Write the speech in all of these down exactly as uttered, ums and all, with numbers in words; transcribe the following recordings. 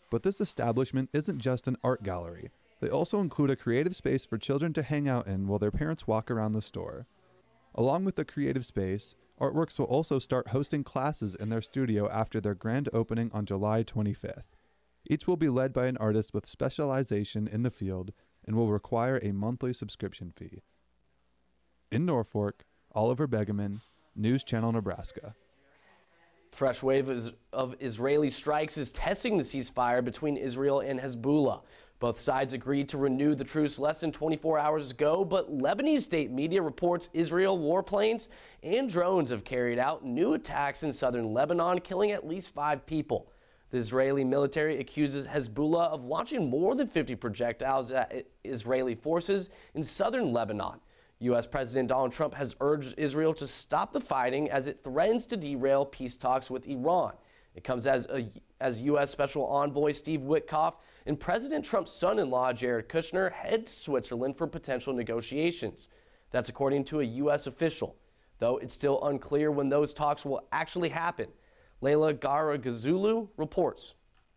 But this establishment isn't just an art gallery. They also include a creative space for children to hang out in while their parents walk around the store. Along with the creative space, Artworks will also start hosting classes in their studio after their grand opening on July twenty-fifth. Each will be led by an artist with specialization in the field and will require a monthly subscription fee. In Norfolk, Oliver Begeman, News Channel, Nebraska. Fresh wave of Israeli strikes is testing the ceasefire between Israel and Hezbollah. Both sides agreed to renew the truce less than twenty-four hours ago, but Lebanese state media reports Israel warplanes and drones have carried out new attacks in southern Lebanon, killing at least five people. The Israeli military accuses Hezbollah of launching more than fifty projectiles at Israeli forces in southern Lebanon. U S President Donald Trump has urged Israel to stop the fighting as it threatens to derail peace talks with Iran. It comes as a, as U S Special Envoy Steve Witkoff and President Trump's son-in-law Jared Kushner head to Switzerland for potential negotiations. That's according to a U S official, though it's still unclear when those talks will actually happen. Leila Garagazulu reports.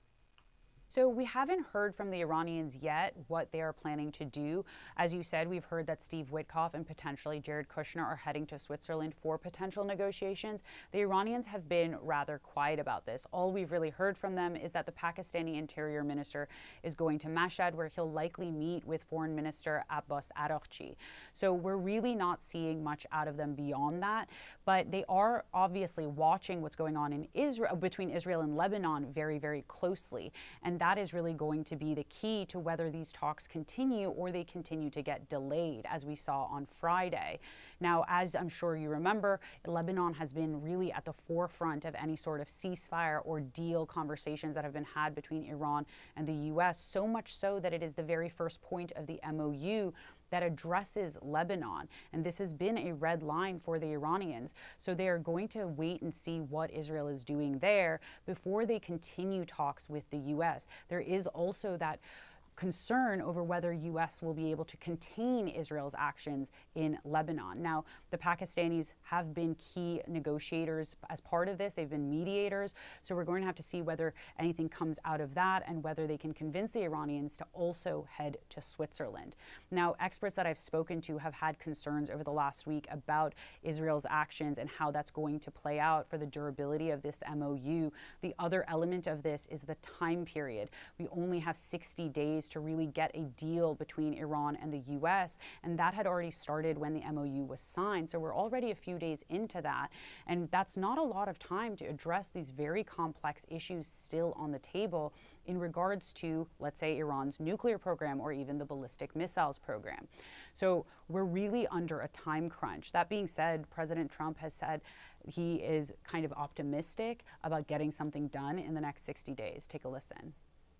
So we haven't heard from the Iranians yet what they are planning to do. As you said, we've heard that Steve Witkoff and potentially Jared Kushner are heading to Switzerland for potential negotiations. The Iranians have been rather quiet about this. All we've really heard from them is that the Pakistani Interior Minister is going to Mashhad, where he'll likely meet with Foreign Minister Abbas Araghchi. So we're really not seeing much out of them beyond that, but they are obviously watching what's going on in Israel, between Israel and Lebanon, very, very closely. And that is really going to be the key to whether these talks continue or they continue to get delayed, as we saw on Friday. Now, as I'm sure you remember, Lebanon has been really at the forefront of any sort of ceasefire or deal conversations that have been had between Iran and the U S, so much so that it is the very first point of the M O U that addresses Lebanon. And this has been a red line for the Iranians. So they are going to wait and see what Israel is doing there before they continue talks with the U S. There is also that concern over whether U S will be able to contain Israel's actions in Lebanon. Now, the Pakistanis have been key negotiators as part of this. They've been mediators. So we're going to have to see whether anything comes out of that and whether they can convince the Iranians to also head to Switzerland. Now, experts that I've spoken to have had concerns over the last week about Israel's actions and how that's going to play out for the durability of this M O U. The other element of this is the time period. We only have sixty days to really get a deal between Iran and the U S, and that had already started when the M O U was signed. So we're already a few days into that, and that's not a lot of time to address these very complex issues still on the table in regards to, let's say, Iran's nuclear program or even the ballistic missiles program. So we're really under a time crunch. That being said, President Trump has said he is kind of optimistic about getting something done in the next sixty days. Take a listen.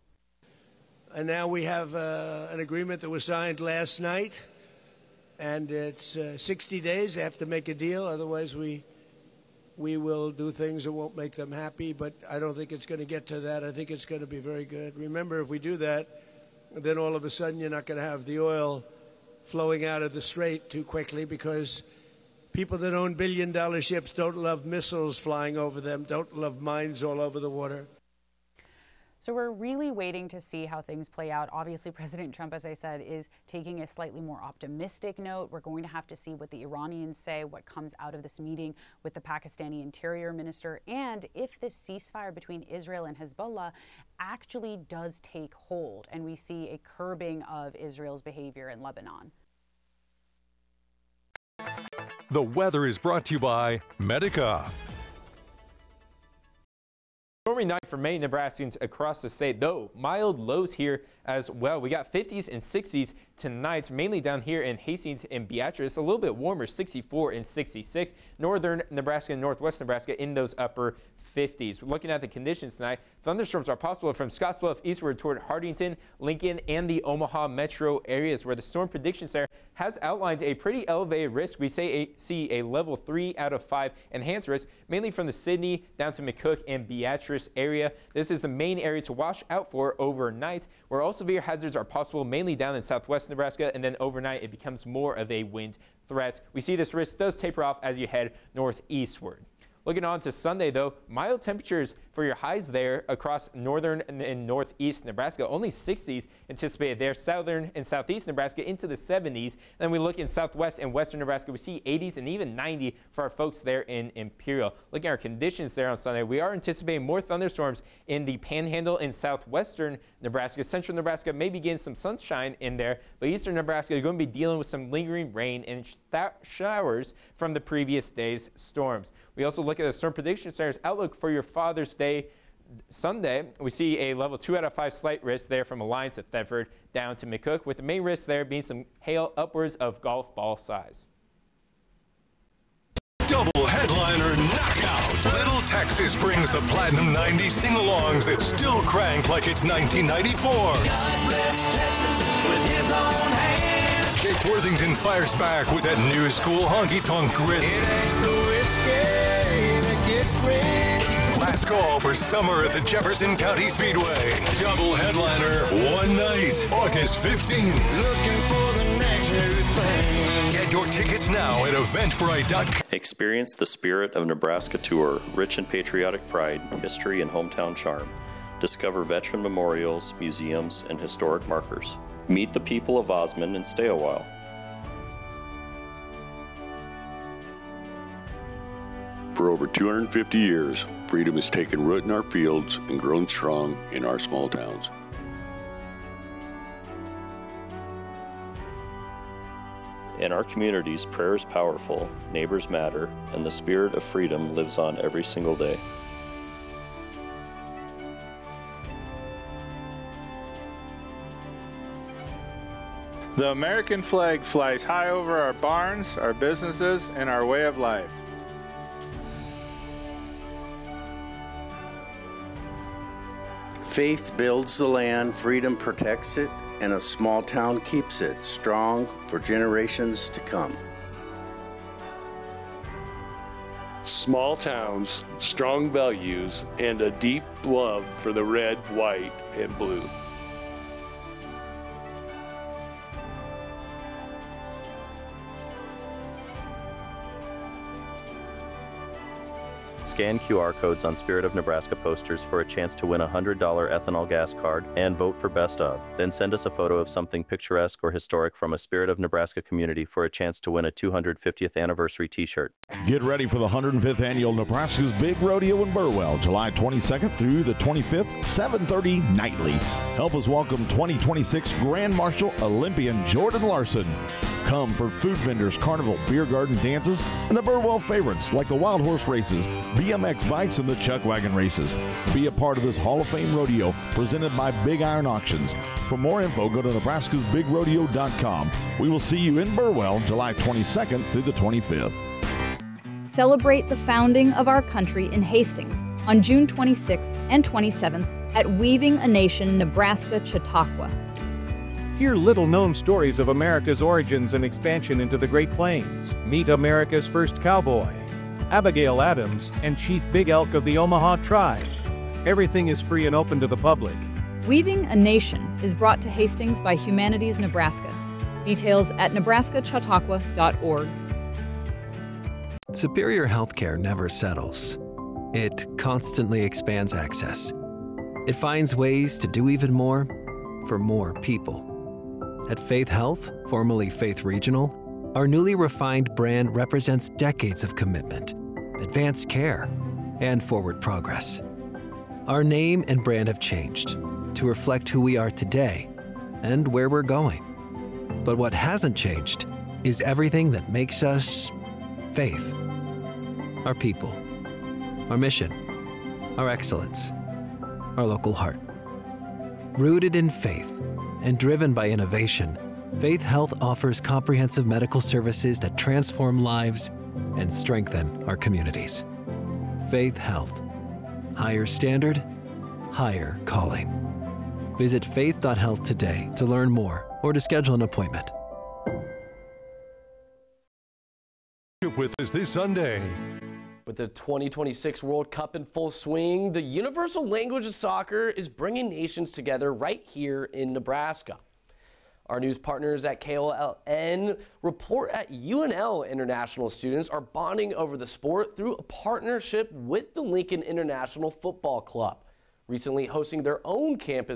And now we have uh, an agreement that was signed last night, and it's uh, sixty days. They have to make a deal, otherwise we we will do things that won't make them happy. But I don't think it's going to get to that. I think it's going to be very good. Remember, if we do that, then all of a sudden you're not going to have the oil flowing out of the strait too quickly, because people that own billion-dollar ships don't love missiles flying over them, don't love mines all over the water. So we're really waiting to see how things play out. Obviously, President Trump, as I said, is taking a slightly more optimistic note. We're going to have to see what the Iranians say, what comes out of this meeting with the Pakistani Interior Minister, and if this ceasefire between Israel and Hezbollah actually does take hold and we see a curbing of Israel's behavior in Lebanon. The weather is brought to you by Medica. Stormy night for many Nebraskans across the state, though mild lows here as well. We got fifties and sixties tonight, mainly down here in Hastings and Beatrice. A little bit warmer, sixty-four and sixty-six. Northern Nebraska and northwest Nebraska in those upper fifties. Looking at the conditions tonight, thunderstorms are possible from Scottsbluff eastward toward Hartington, Lincoln, and the Omaha metro areas, where the Storm Prediction Center has outlined a pretty elevated risk. We say a, see a level three out of five enhanced risk, mainly from the Sidney down to McCook and Beatrice area. This is the main area to watch out for overnight, where all severe hazards are possible, mainly down in southwest Nebraska, and then overnight it becomes more of a wind threat. We see this risk does taper off as you head northeastward. Looking on to Sunday, though, mild temperatures For your highs there across northern and northeast Nebraska, only sixties anticipated there. Southern and southeast Nebraska into the seventies. Then we look in southwest and western Nebraska, we see eighties and even ninety for our folks there in Imperial. Looking at our conditions there on Sunday, we are anticipating more thunderstorms in the Panhandle in southwestern Nebraska. Central Nebraska may begin some sunshine in there, but eastern Nebraska is going to be dealing with some lingering rain and sh showers from the previous day's storms. We also look at the Storm Prediction Center's outlook for your Father's Day Sunday. We see a level two out of five slight risk there from Alliance to Thetford down to McCook, with the main risk there being some hail upwards of golf ball size. Double headliner knockout. Little Texas brings the Platinum ninety sing-alongs that still crank like it's nineteen ninety-four. God bless Texas with his own hand. Jake Worthington fires back with that new school honky-tonk grit. It ain't the whiskey that gets me. Last call for summer at the Jefferson County Speedway. Double headliner, one night, August fifteenth. Looking for the next new thing. Get your tickets now at eventbrite dot com. Experience the Spirit of Nebraska tour, rich in patriotic pride, history, and hometown charm. Discover veteran memorials, museums, and historic markers. Meet the people of Osmond and stay a while. For over two hundred fifty years, freedom has taken root in our fields and grown strong in our small towns. In our communities, prayer is powerful, neighbors matter, and the spirit of freedom lives on every single day. The American flag flies high over our barns, our businesses, and our way of life. Faith builds the land, freedom protects it, and a small town keeps it strong for generations to come. Small towns, strong values, and a deep love for the red, white, and blue. Scan Q R codes on Spirit of Nebraska posters for a chance to win a one hundred dollar ethanol gas card and vote for Best Of. Then send us a photo of something picturesque or historic from a Spirit of Nebraska community for a chance to win a two hundred fiftieth anniversary t-shirt. Get ready for the one hundred fifth Annual Nebraska's Big Rodeo in Burwell, July twenty-second through the twenty-fifth, seven thirty nightly. Help us welcome twenty twenty-six Grand Marshal Olympian Jordan Larson. Come for food vendors, carnival, beer garden dances, and the Burwell favorites like the Wild Horse races, B M X bikes, and the Chuck Wagon races. Be a part of this Hall of Fame rodeo presented by Big Iron Auctions. For more info, go to nebraskas big rodeo dot com. We will see you in Burwell, July twenty-second through the twenty-fifth. Celebrate the founding of our country in Hastings on June twenty-sixth and twenty-seventh at Weaving a Nation, Nebraska, Chautauqua. Hear little-known stories of America's origins and expansion into the Great Plains. Meet America's first cowboy, Abigail Adams, and Chief Big Elk of the Omaha Tribe. Everything is free and open to the public. Weaving a Nation is brought to Hastings by Humanities Nebraska. Details at nebraska chautauqua dot org. Superior Healthcare never settles. It constantly expands access. It finds ways to do even more for more people. At Faith Health, formerly Faith Regional, our newly refined brand represents decades of commitment, advanced care, and forward progress. Our name and brand have changed to reflect who we are today and where we're going. But what hasn't changed is everything that makes us Faith. Our people, our mission, our excellence, our local heart. Rooted in faith and driven by innovation, Faith Health offers comprehensive medical services that transform lives and strengthen our communities. Faith Health. Higher standard, higher calling. Visit faith dot health today to learn more or to schedule an appointment. With us this Sunday. With the twenty twenty-six World Cup in full swing, the universal language of soccer is bringing nations together right here in Nebraska. Our news partners at K O L N report at U N L international students are bonding over the sport through a partnership with the Lincoln International Football Club, recently hosting their own campus